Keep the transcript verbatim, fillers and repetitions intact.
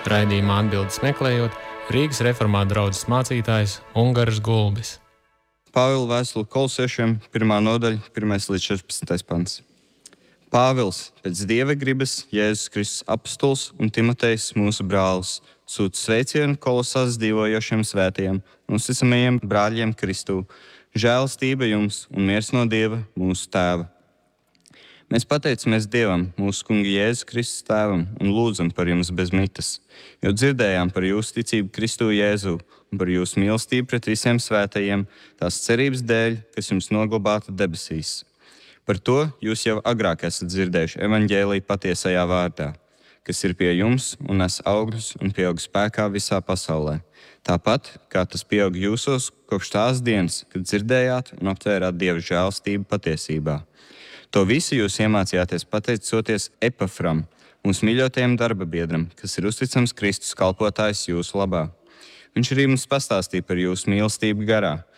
Raidījuma atbildes meklējot Rīgas reformātu draudzes mācītājs Ungaris Gulbis. Pāvila vēstule Kolosiešiem, pirmā nodaļa, pirmais līdz četrpadsmitais pants. Pāvils, pēc Dieva gribas, Jēzus Kristus apostols un Timotejs, mūsu brālis, sūta sveicienu Kolosās dzīvojošiem svētajiem un uzticamajiem brāļiem Kristū. Žēlastība jums un miers no Dieva, mūsu Tēva. Mēs pateicamies Dievam, mūsu kunga Jēzus Kristus Tēvam, un lūdzam par jums bez mitas, jo dzirdējām par jūsu ticību Kristū Jēzu un par jūsu mīlestību pret visiem svētajiem, tās cerības dēļ, kas jums noglabāta debesīs. Par to jūs jau agrāk esat dzirdējuši evaņģēliju patiesajā vārdā, kas ir pie jums un nes augļus un pieaug spēkā visā pasaulē. Tāpat, kā tas pieaug jūsos kopš tās dienas, kad dzirdējāt un aptvērāt Dieva žēlastību patiesībā. To visu jūs iemācījāties pateicoties Epafram, mums mīļotajam darba biedram, kas ir uzticams Kristus kalpotājs jūsu labā. Viņš arī mums pastāstīja par jūsu mīlestību garā,